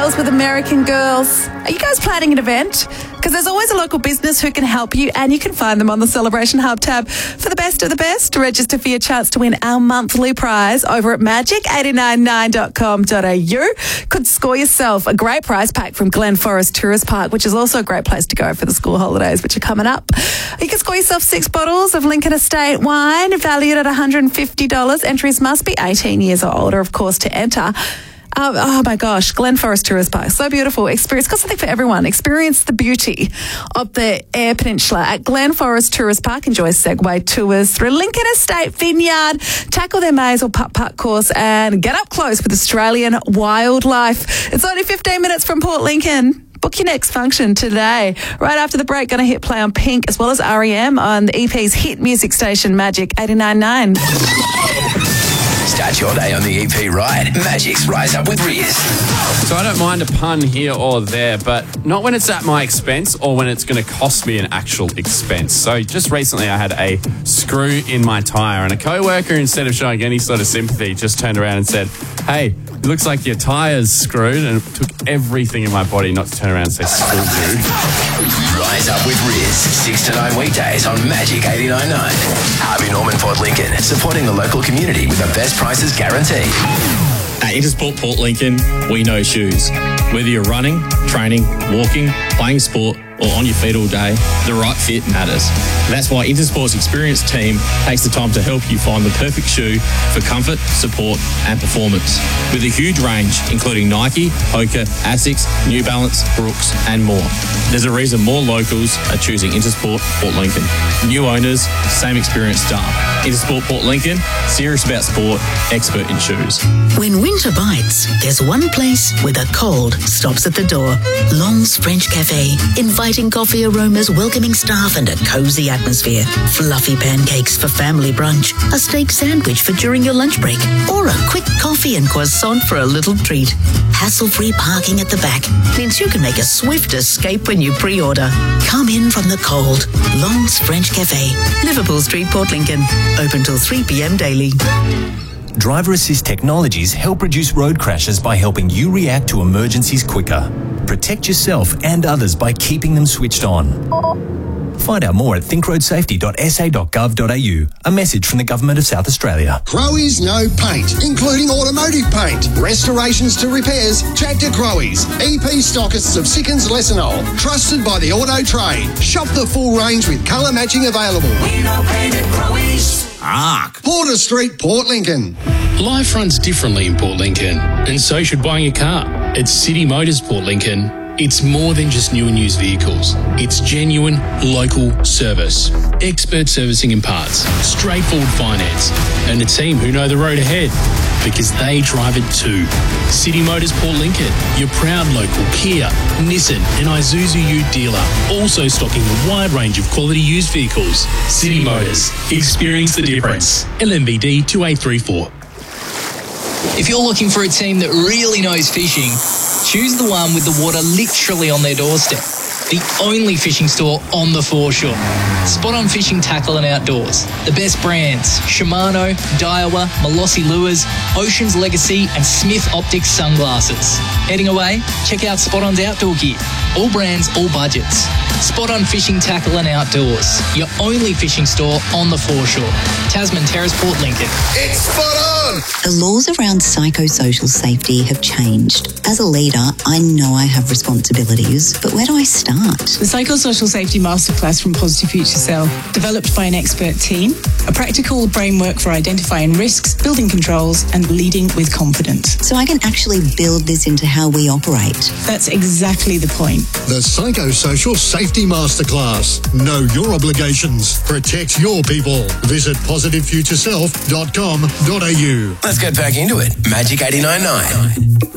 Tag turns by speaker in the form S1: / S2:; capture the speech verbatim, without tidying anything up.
S1: Girls with American Girls. Are you guys planning an event? Because there's always a local business who can help you, and you can find them on the Celebration Hub tab. For the best of the best, register for your chance to win our monthly prize over at magic eight nine nine dot com dot a u. Could score yourself a great prize pack from Glen Forest Tourist Park, which is also a great place to go for the school holidays, which are coming up. You can score yourself six bottles of Lincoln Estate wine, valued at one hundred fifty dollars. Entries must be eighteen years or older, of course, to enter. Um, oh my gosh, Glen Forest Tourist Park, so beautiful. Experience, got something for everyone. Experience the beauty of the Eyre Peninsula at Glen Forest Tourist Park. Enjoy Segway tours through Lincoln Estate Vineyard, tackle their maze or putt-putt course, and get up close with Australian wildlife. It's only fifteen minutes from Port Lincoln. Book your next function today. Right after the break, going to hit play on Pink as well as R E M on the E P's hit music station, Magic eight nine nine.
S2: Start your day on the E P right. Magic's Rise Up with Riz.
S3: So I don't mind a pun here or there, but not when it's at my expense or when it's going to cost me an actual expense. So just recently I had a screw in my tyre, and a co-worker, instead of showing any sort of sympathy, just turned around and said, "Hey, it looks like your tyre's screwed," and it took everything in my body not to turn around and say, "Screw you."
S2: Rise Up with Riz, six to nine weekdays on Magic eighty-nine point nine. Harvey Norman Port Lincoln, supporting the local community with the best prices guaranteed.
S4: At Intersport Port Lincoln, we know shoes. Whether you're running, training, walking, playing sport, or on your feet all day, the right fit matters. That's why Intersport's experienced team takes the time to help you find the perfect shoe for comfort, support, and performance. With a huge range, including Nike, Hoka, Asics, New Balance, Brooks, and more. There's a reason more locals are choosing Intersport Port Lincoln. New owners, same experienced staff. Intersport Port Lincoln, serious about sport, expert in shoes.
S5: When winter bites, there's one place where the cold stops at the door. Long's French Cafe. Inviting coffee aromas, welcoming staff, and a cozy atmosphere. Fluffy pancakes for family brunch, a steak sandwich for during your lunch break, or a quick coffee and croissant for a little treat. Hassle-free parking at the back means you can make a swift escape when you pre-order. Come in from the cold. Long's French Cafe, Liverpool Street, Port Lincoln. Open till three p.m. daily.
S6: Driver assist technologies help reduce road crashes by helping you react to emergencies quicker. Protect yourself and others by keeping them switched on. Find out more at think road safety dot s a dot gov dot a u. A message from the Government of South Australia.
S7: Crowe's No Paint, including automotive paint, restorations to repairs. Chat to Crowe's, E P stockists of Sickens Lessenol, trusted by the auto trade. Shop the full range with colour matching available.
S8: We know paint at Crowe's.
S7: Arc, Porter Street, Port Lincoln.
S9: Life runs differently in Port Lincoln, and so should buying a car. At City Motors Port Lincoln, it's more than just new and used vehicles. It's genuine, local service, expert servicing and parts, straightforward finance, and a team who know the road ahead because they drive it too. City Motors Port Lincoln, your proud local Kia, Nissan and Isuzu Ute dealer, also stocking a wide range of quality used vehicles. City Motors, experience the difference. L M B D two eight three four.
S10: If you're looking for a team that really knows fishing, choose the one with the water literally on their doorstep. The only fishing store on the foreshore. Spot On Fishing Tackle and Outdoors. The best brands: Shimano, Daiwa, Molossi Lures, Ocean's Legacy and Smith Optics Sunglasses. Heading away? Check out Spot On's outdoor gear. All brands, all budgets. Spot On Fishing Tackle and Outdoors. Your only fishing store on the foreshore. Tasman Terrace, Port Lincoln.
S7: It's Spot On!
S11: The laws around psychosocial safety have changed. As a leader, I know I have responsibilities, but where do I start?
S12: The Psychosocial Safety Masterclass from Positive Future Cell, developed by an expert team, a practical framework for identifying risks, building controls, and leading with confidence.
S11: So I can actually build this into how we operate.
S12: That's exactly the point.
S7: The Psychosocial Safety Masterclass. Know your obligations. Protect your people. Visit positive future self dot com dot a u.
S2: Let's get back into it. Magic eighty-nine point nine.